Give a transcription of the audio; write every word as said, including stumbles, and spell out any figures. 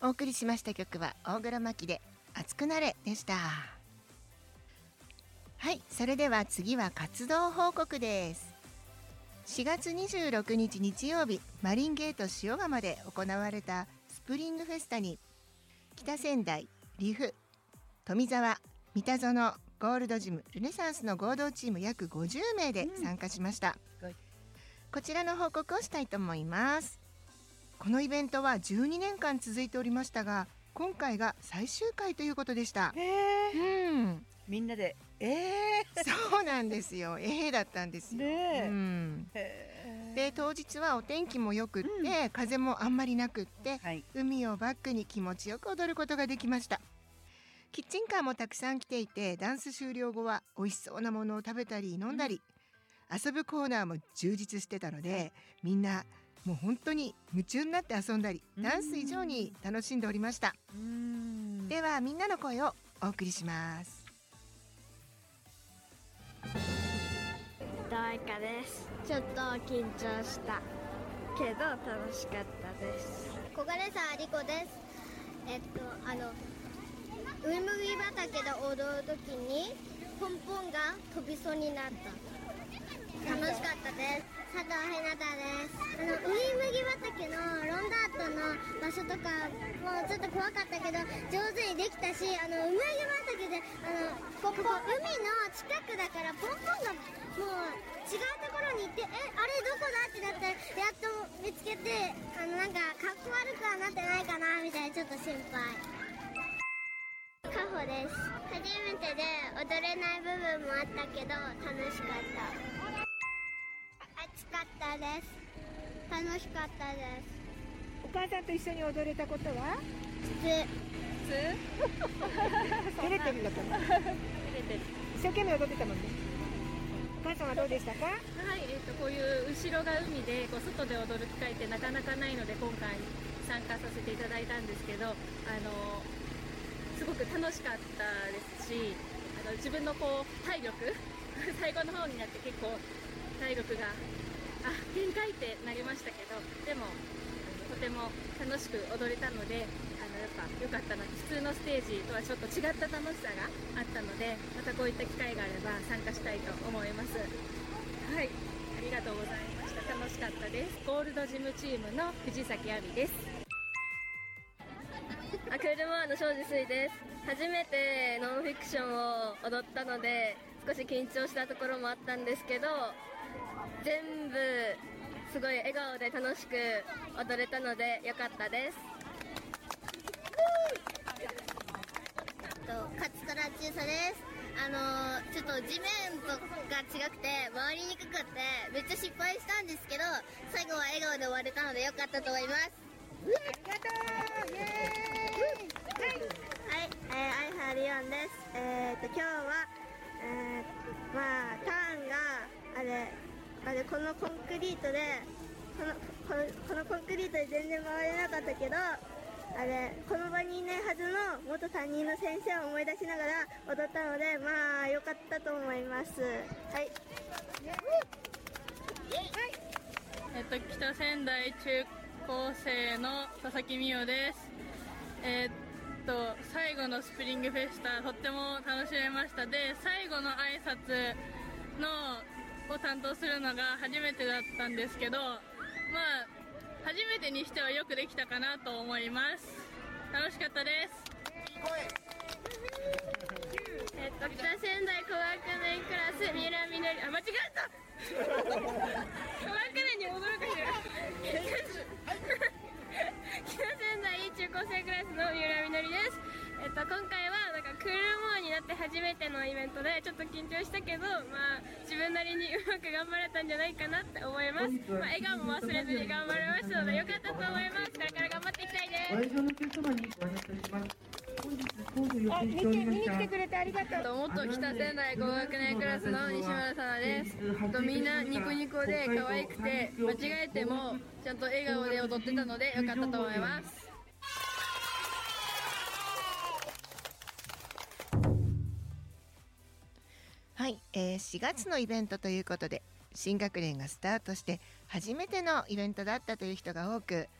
お送りしました曲は大黒摩季で熱くなれでした。はい、それでは次は活動報告です。しがつにじゅうろくにち日曜日、マリンゲート塩釜で行われたスプリングフェスタに北仙台、リフ、富沢、三田園、ゴールドジム、ルネサンスの合同チーム約ごじゅうめいで参加しました、うん、こちらの報告をしたいと思います。このイベントはじゅうにねんかん続いておりましたが、今回が最終回ということでした。 へー、 うん、 みんなでえー、そうなんですよ。えー、だったんですよ、 ね、 うん、へー。で当日はお天気もよくって、うん、風もあんまりなくって、はい、海をバックに気持ちよく踊ることができました。キッチンカーもたくさん来ていて、ダンス終了後は美味しそうなものを食べたり飲んだり、うん、遊ぶコーナーも充実してたので、はい、みんなもう本当に夢中になって遊んだり、ダンス以上に楽しんでおりました。うん、ではみんなの声をお送りします。 大花です。ちょっと緊張したけど楽しかったです。 小金沢理子です。えっとあの上麦畑で踊るときにポンポンが飛びそうになった。楽しかったです。佐藤ひなたです。あの上麦畑のロンダートの場所とかもちょっと怖かったけど上手にできたし、あの上麦畑であのここ海の近くだからポンポンがもう違うところに行って、えあれどこだってなったらやっと見つけて、あのなんかかっこ悪くはなってないかなみたいな、ちょっと心配。カホです。初めてで踊れない部分もあったけど楽しかった。暑かったです。楽しかったです。 お母さんと一緒に踊れたことは普通普通照れてるのかな照れてる。一生懸命踊ってたもんね。お母さんはどうでしたか？ はい、えー、とこういう後ろが海でこう外で踊る機会ってなかなかないので今回参加させていただいたんですけど、あのすごく楽しかったですし、あの自分のこう体力最後の方になって結構体力があ限界ってなりましたけど、でもとても楽しく踊れたので、あのやっぱ良かったな。普通のステージとはちょっと違った楽しさがあったので、またこういった機会があれば参加したいと思います。はい、ありがとうございました。楽しかったです。ゴールドジムチームの藤崎亜美です。 あ、クールモアの庄司水です。初めてノンフィクションを踊ったので少し緊張したところもあったんですけど、全部すごい笑顔で楽しく踊れたので良かったです。 勝虎中佐です。あのー、ちょっと地面とが違くて回りにくくってめっちゃ失敗したんですけど、最後は笑顔で終われたので良かったと思います。 ありがとう。イエーイ。 はい、はい、えー、相原リオンです。えーと今日は、えー、まあターンがあれあれこのコンクリートでこのこのこのコンクリートで全然回れなかったけど、あれこの場にいないはずの元担任の先生を思い出しながら踊ったので、まあ良かったと思います。はい。 えっと北仙台中高生の佐々木美代です。えー、っと最後のスプリングフェスタとっても楽しめました。で最後の挨拶のを担当するのが初めてだったんですけど、まあ初めてにしてはよくできたかなと思います。楽しかったです。 えっと北仙台高学年クラス三浦みのり、あ間違えた高学年に戻るかしら北仙台中高生クラスの三浦みのりです。えっと、今回はなんかクールモアになって初めてのイベントでちょっと緊張したけど、まあ、自分なりにうまく頑張れたんじゃないかなって思います。まあ、笑顔も忘れずに頑張れましたのでよかったと思います。これから頑張っていきたいです。 会場のお客様にご案内いたします。本日当時予あ、 定見てしておりました見に来てくれてありがとう。 元北仙台高学年クラスの西村さなです。とみんなニコニコで可愛くて間違えてもちゃんと笑顔で踊ってたのでよかったと思います。 はい、えー、しがつのイベントということで新学年がスタートして初めてのイベントだったという人が多く、